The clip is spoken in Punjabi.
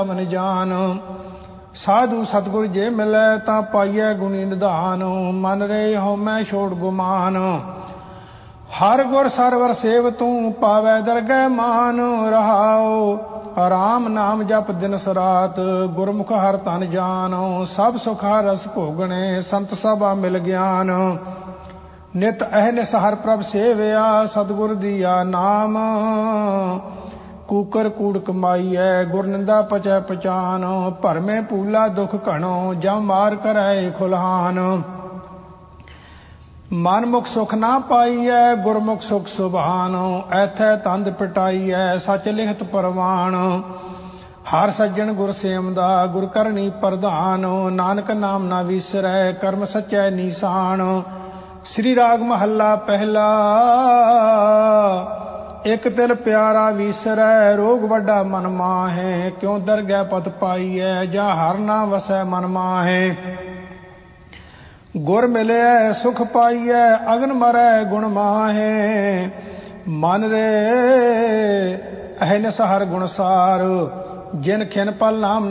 ਮਨ ਜਾਨ। ਸਾਧੂ ਸਤਿਗੁਰ ਜੇ ਮਿਲੈ ਤਾਂ ਪਾਈਐ ਗੁਣੀ ਨਿਧਾਨ। ਮਨ ਰੇ ਹਉਮੈ ਛੋੜ ਗੁਮਾਨ। ਹਰ ਗੁਰ ਸਰਵਰ ਸੇਵ ਤੂੰ ਪਾਵੈ ਦਰਗਹਿ ਮਾਨ। ਰਹਾਉ ਰਾਮ ਨਾਮ ਜਪ ਦਿਨਸ ਰਾਤ। ਗੁਰਮੁਖ ਹਰ ਤਨ ਜਾਨ। ਸਭ ਸੁਖ ਹਰ ਰਸ ਭੋਗਣੇ ਸੰਤ ਸਭਾ ਮਿਲ ਗਿਆਨ। ਨਿਤ ਅਹਨਿਸ ਹਰ ਪ੍ਰਭ ਸੇਵਿਆ ਸਤਿਗੁਰ ਦੀਆ ਨਾਮ। ਕੂਕਰ ਕੂੜ ਕਮਾਈਐ ਗੁਰ ਨਿੰਦਾ ਪਚੈ ਪਛਾਨ। ਭਰਮੇ ਪੂਲਾ ਦੁਖ ਘਣੋ ਜਮ ਮਾਰ ਕਰੈ ਖੁਲਹਾਨ। ਮਨਮੁਖ ਸੁਖ ਨਾ ਪਾਈਐ ਗੁਰਮੁਖ ਸੁਖ ਸੁਭਾਨ। ਐਥੈ ਤੰਦ ਪਿਟਾਈਐ ਸਚ ਲਿਖਤ ਪਰਵਾਨ। ਹਰ ਸੱਜਣ ਗੁਰ ਸੇਵਦਾ ਗੁਰ ਕਰਨੀ ਪ੍ਰਧਾਨ। ਨਾਨਕ ਨਾਮ ਨਾ ਵਿਸਰੈ ਕਰਮ ਸਚੈ ਨੀਸਾਨ। ਸ੍ਰੀ ਰਾਗ ਮਹੱਲਾ ਪਹਿਲਾ। ਇਕ ਤਿਲ ਪਿਆਰਾ ਵਿਸਰੈ ਰੋਗ ਵੱਡਾ ਮਨ ਮਾਹੈ। ਕਿਉ ਦਰਗਹਿ ਪਤ ਪਾਈਐ ਜਾਂ ਹਰ ਨਾ ਵਸੈ ਮਨ ਮਾਹੈ। ਗੁਰ ਮਿਲਿਐ ਸੁਖ ਪਾਈਐ ਅਗਨ ਮਰੈ ਗੁਣ ਮਾਹੈ। ਮਨ ਰੇ ਅਹਨਿਸ ਹਰ ਗੁਣ ਸਾਰ। ਜਿਨ ਖਿਨ ਪਲ ਨਾਮ